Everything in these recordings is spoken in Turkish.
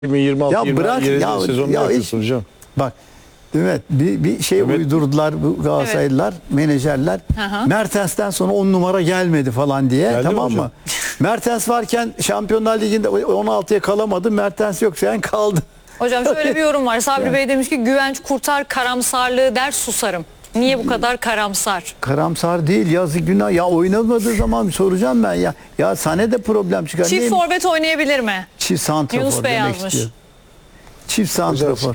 2026 Ya bırak 27 sezonu yapıyorsun hocam. Bak evet bir şey Evet. uydurdular bu Galatasaraylılar, menajerler. Hı. Mertens'ten sonra 10 numara gelmedi falan diye, Geldi mi tamam hocam? mı? Mertens varken Şampiyonlar Ligi'nde 16'ya kalamadı. Mertens yok, sen kaldı. Hocam şöyle bir yorum var. Sabri Bey demiş ki güvenç kurtar, karamsarlığı der susarım. Niye bu kadar karamsar? Karamsar değil, yazık günah. Ya oynamadığı zaman soracağım ben ya. Ya Sané de problem çıkar. Çift Neyim? forvet oynayabilir mi? Çift santrafor Yunus Bey demek yazmış. istiyor. Çift santrafor.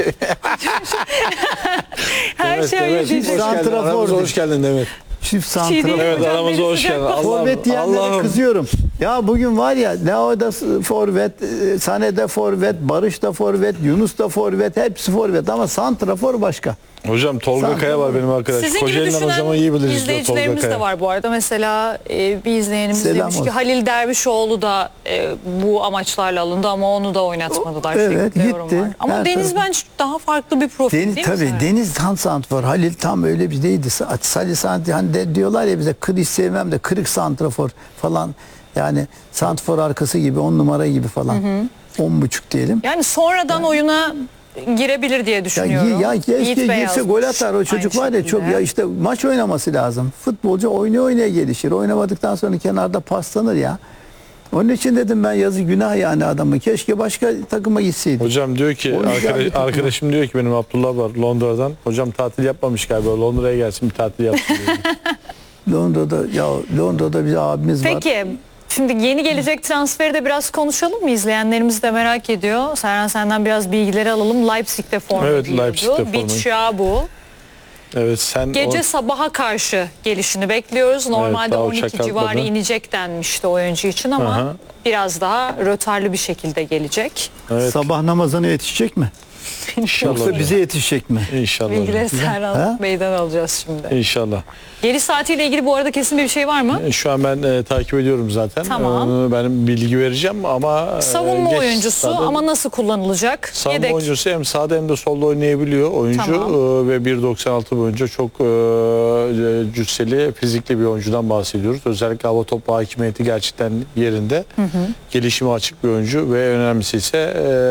Her Evet, şey evet. öyle diyecek. Hoş geldin. Santrafor Aramıza dedi. hoş geldin Demet. Çift Şey santrafor. değil. Evet, Hocam, aramıza beni hoş geldin. sıcak Allah'ım, Forvet diyenlere Allah'ım. kızıyorum. Ya bugün var ya, Leo'da forvet, Sané de forvet, Barış da forvet, Yunus da forvet, hepsi forvet ama santrafor başka. Hocam Tolga Sen- Kaya var benim arkadaş. Sizin gibi Kocaeli'nden o düşünen zaman iyi biliriz Tolga izleyicilerimiz Kaya. de var bu arada. Mesela bir izleyenimiz Selam demiş ki olsun. Halil Dervişoğlu da bu amaçlarla alındı ama onu da oynatmadılar. Evet, şeklinde yorum gitti. var. Ama Her Deniz tarafı. bence daha farklı bir profil değil mi? Tabii Seher? Deniz tam santrafor, Halil tam öyle bir değildi. Salih Santi hani de diyorlar ya bize, hiç sevmem de kırık santrafor falan. Yani santrafor arkası gibi, 10 numara gibi falan. 10,5 diyelim. Yani sonradan oyuna girebilir diye düşünüyorum. Ya keşke Yiğit Bey girse, yazmış gol atar o çocuk aynı var ya, çok şekilde. ya işte maç oynaması lazım. Futbolcu oynaya gelişir. Oynamadıktan sonra kenarda paslanır ya. Onun için dedim ben, yazık günah yani adamı. Keşke başka takıma gitseydi. Hocam diyor ki Oyuncu bir takım. arkadaşım diyor ki benim Abdullah var Londra'dan. Hocam tatil yapmamış galiba. Londra'ya gelsin bir tatil yapsın diyor. Londra'da bir abimiz var. Peki şimdi yeni gelecek transferi de biraz konuşalım mı? İzleyenlerimiz de merak ediyor. Serhan senden biraz bilgileri alalım. Leipzig'te forma Evet, giyiyordu. Leipzig'te forma. Bitshuayu. Evet sen Gece sabaha karşı gelişini bekliyoruz. Normalde daha 12 uçak civarı kalkmadı. inecek denmişti oyuncu için ama Aha. biraz daha rötarlı bir şekilde gelecek. evet, Sabah namazına yetişecek mi? İnşallah Yoksa hocam. bize yetişecek mi? İnşallah. Bilgileri hocam. Serhan Ha? Bey'den alacağız şimdi. İnşallah. Geliş saatiyle ilgili bu arada kesin bir şey var mı? Şu an ben takip ediyorum zaten. Tamam. Ben bilgi vereceğim ama Savunma geç oyuncusu sahada- ama nasıl kullanılacak? savunma Yedek. oyuncusu hem sağda hem de solda oynayabiliyor oyuncu. Tamam. Ve 1.96 boyunca çok cüsseli, fizikli bir oyuncudan bahsediyoruz. Özellikle hava topu hakimiyeti gerçekten yerinde. Gelişime açık bir oyuncu ve önemlisi ise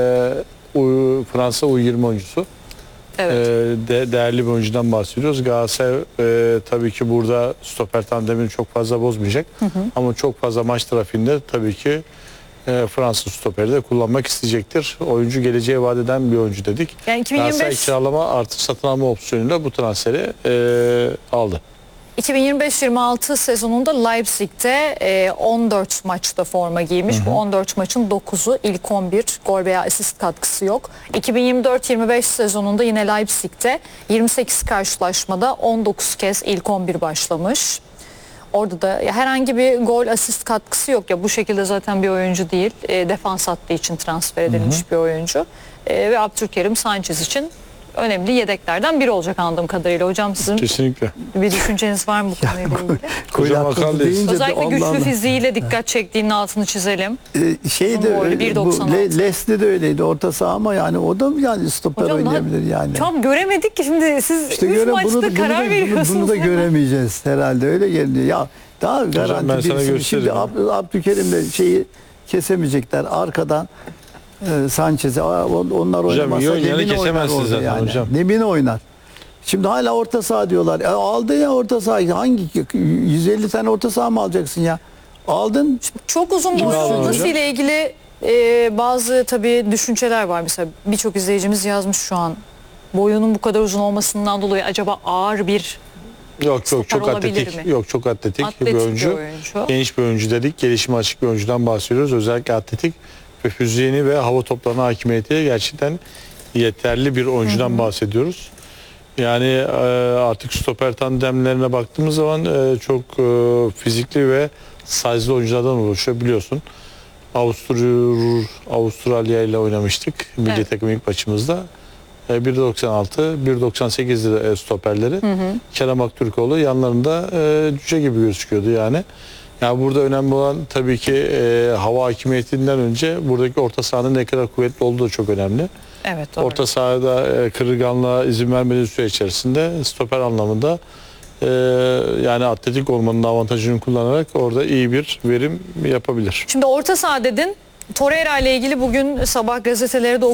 Fransa U20 oyuncusu. Evet. Değerli bir oyuncudan bahsediyoruz. Galatasaray tabii ki burada stoper tandemini çok fazla bozmayacak. Ama çok fazla maç trafiğinde tabii ki Fransız stoperi de kullanmak isteyecektir. Oyuncu geleceğe vaat eden bir oyuncu dedik. Yani Galatasaray 2025 kiralama artı satın alma opsiyonuyla bu transferi aldı. 2025-26 sezonunda Leipzig'te 14 maçta forma giymiş. Bu 14 maçın 9'u ilk 11, gol veya asist katkısı yok. 2024-25 sezonunda yine Leipzig'te 28 karşılaşmada 19 kez ilk 11 başlamış. Orada da herhangi bir gol asist katkısı yok ya, bu şekilde zaten bir oyuncu değil. Defans hattı için transfer edilmiş bir oyuncu. Ve Abdülkerim Sanchez için önemli yedeklerden biri olacak anladığım kadarıyla. Hocam sizin Kesinlikle. bir düşünceniz var mı bu konuyla ilgili? Hocam Gol attı akıl deyince de Özellikle Allah güçlü Allah. fiziğiyle dikkat çektiğinin altını çizelim. Şey de Uzun boylu, öyle, bu 1.96. Leslie de öyleydi orta saha ama yani o da yani stoper Hocam oynayabilir yani. tam göremedik ki şimdi siz İşte 3 maçta karar veriyorsunuz. bunu da hemen. göremeyeceğiz herhalde, öyle geliyor. Ya daha ben garanti sana birisi. Şimdi gösteririm. Abdülkerim'le şeyi kesemeyecekler arkadan. Sanchez'e onlar Hocam, oynamasa yön yanı Lemina oynar kesemezsiniz orada zaten yani. hocam. Lemina oynar. Şimdi hala orta saha diyorlar. Aldı ya orta saha. Hangi 150 tane orta saha mı alacaksın ya? Aldın. Çok uzun boylu aldın olması hocam? ile ilgili bazı tabii düşünceler var. Mesela birçok izleyicimiz yazmış şu an. Boyunun bu kadar uzun olmasından dolayı acaba ağır bir Yok stoper çok olabilir atletik. mi? Yok çok atletik, atletik bir oyuncu. Geniş bir oyuncu dedik. Gelişime açık bir oyuncudan bahsediyoruz. Özellikle atletik ve fiziğini ve hava toplarına hakimiyeti gerçekten yeterli bir oyuncudan bahsediyoruz. Yani artık stoper tandemlerine baktığımız zaman çok fizikli ve size'lı oyunculardan oluşuyor biliyorsun. Avustralya ile oynamıştık milli Evet. takım ilk maçımızda. 1.96, 1.98'de stoperleri. Kerem Aktürkoğlu yanlarında cüce gibi gözüküyordu yani. Yani burada önemli olan tabii ki hava hakimiyetinden önce buradaki orta sahanın ne kadar kuvvetli olduğu da çok önemli. Evet, doğru. Orta sahada kırılganlığa izin vermediği süre içerisinde stoper anlamında yani atletik olmanın avantajını kullanarak orada iyi bir verim yapabilir. Şimdi orta saha dedin. Torreira ile ilgili bugün sabah gazeteleri de